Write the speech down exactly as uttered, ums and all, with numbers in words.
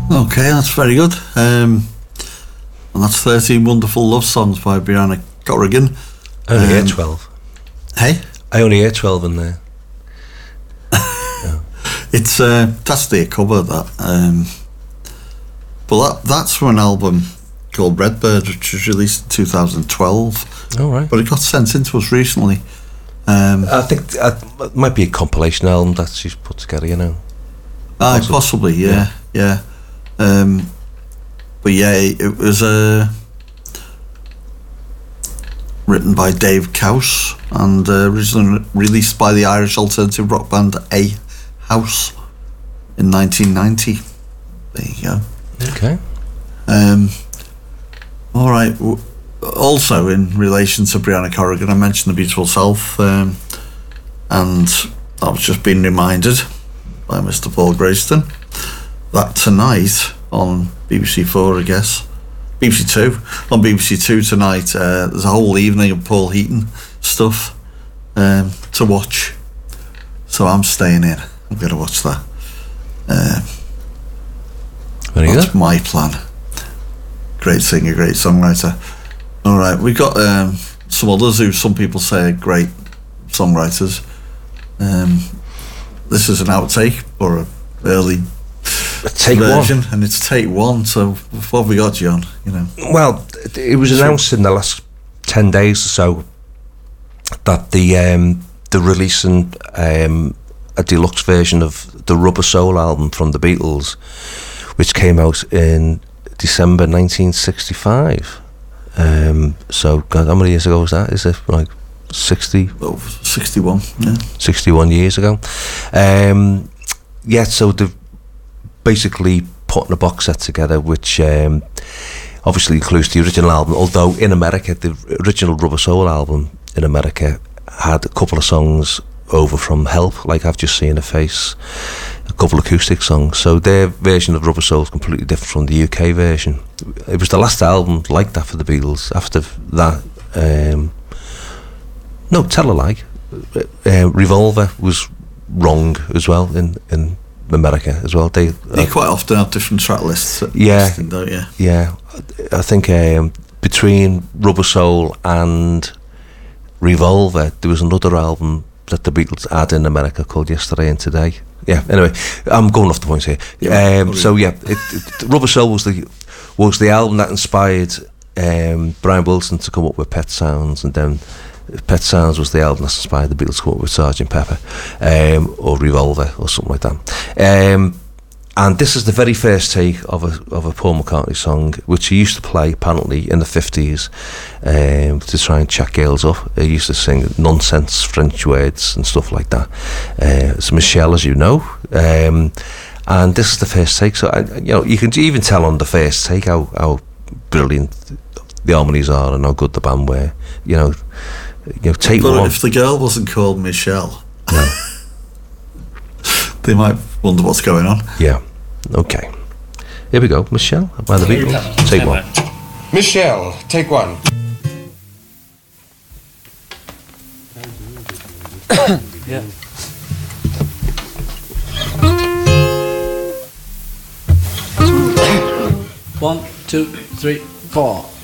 Okay, that's very good. Um, and that's thirteen Wonderful Love Songs by Brianna Corrigan. I only um, hear twelve. Hey? I only hear twelve in there. Yeah. It's uh, that's their cover, that. Um, but that, that's from an album called Redbird, which was released in two thousand twelve. All right. But it got sent in to us recently. Um, I think uh, it might be a compilation album that she's put together, you know. Aye, possibly, possibly yeah, yeah. yeah. Um, but yeah, it was uh, written by Dave Couse and uh, originally released by the Irish alternative rock band A House in nineteen ninety. There you go. Okay. Um, all right. Also, in relation to Brianna Corrigan, I mentioned The Beautiful Self, um, and I was just being reminded by Mister Paul Grayston that tonight on B B C Four, I guess, B B C Two, on B B C Two tonight, uh, there's a whole evening of Paul Heaton stuff um, to watch. So I'm staying in. I'm going to watch that. Uh, Very that's good. my plan. Great singer, great songwriter. All right, we've got um, some others who some people say are great songwriters. Um, this is an outtake or an early Take version, one. and it's take one. So what have we got, John? You know. Well, it was announced in the last ten days or so that the um, they're releasing um, a deluxe version of the Rubber Soul album from the Beatles, which came out in December nineteen sixty-five. Um, so, God, how many years ago was that? Is it like sixty? Oh, sixty-one, yeah. sixty-one years ago. Um, yeah, so they've basically putting a box set together, which um, obviously includes the original album, although in America, the original Rubber Soul album in America had a couple of songs over from Help, like I've Just Seen a Face, a couple of acoustic songs. So their version of Rubber Soul is completely different from the U K version. It was the last album like that for the Beatles. After that, um, no, tell a lie, uh, Revolver was wrong as well in, in America as well. They, They uh, quite often have different track lists, yeah, listing, don't you? yeah. I think um, between Rubber Soul and Revolver, there was another album that the Beatles had in America called Yesterday and Today. Yeah. Anyway, I'm going off the points here. Yeah, um, so yeah, it, it, Rubber Soul was the was the album that inspired um, Brian Wilson to come up with Pet Sounds, and then Pet Sounds was the album that inspired the Beatles to come up with Sergeant Pepper, um, or Revolver, or something like that. Um, and this is the very first take of a of a Paul McCartney song, which he used to play apparently in the fifties um, to try and chat girls up. He used to sing nonsense French words and stuff like that. Uh, it's Michelle, as you know, um, and this is the first take. So I, you know, you can even tell on the first take how how brilliant the harmonies are and how good the band were. You know, you know, take But one. if the girl wasn't called Michelle, No. they might wonder what's going on. Yeah. Okay. Here we go. Michelle by the Beatles. Take one. Michelle, take one. Yeah. One, two, three, four.